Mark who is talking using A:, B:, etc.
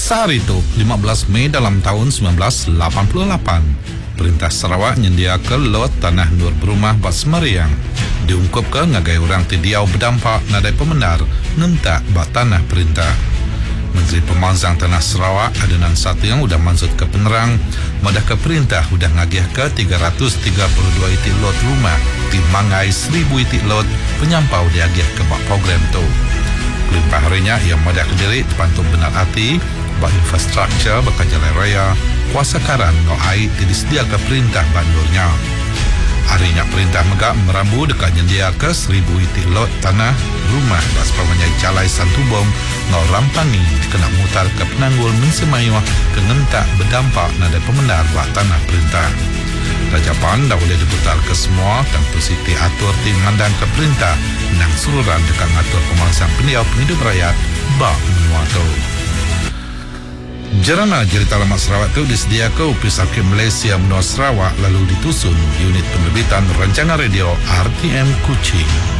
A: Sehari itu, 15 Mei dalam tahun 1988, Perintah Sarawak nyediakan lot tanah nur berumah Bat Semeriang. Diungkap ke ngagai orang tidiau berdampak nadai pemenar nentak bat tanah perintah. Menteri Pemangsang Tanah Sarawak Adenan Satu yang udah mansut ke penerang, madah ke perintah udah ngagih ke 332 itik lot rumah di Mangai 1000 itik lot penyampau diagih ke bak program tu. Kelimpah harinya yang madah kediri terpantuk benar hati bak infrastruktur bakal jalan raya kuasa karan no air disediakan perintah bandurnya. Harinya perintah megak merambu dekat nyendia ke 1000 itik lot tanah rumah bas pemanyai calai Santubong no rampangi kena mutar ke penanggul mensemayuah ke ngentak berdampak nada pemenar bak tanah perintah. Rajapan dah boleh diputar ke semua tanpa siti atur tim mandang ke perintah nang sururan dekat ngatur pemangsang pendiau penghidup rakyat bak menua tu. Jarana Cerita Lama Sarawak itu disediakan Ofis Hakim Malaysia Menua Sarawak lalu ditusun unit penerbitan rancangan radio RTM Kuching.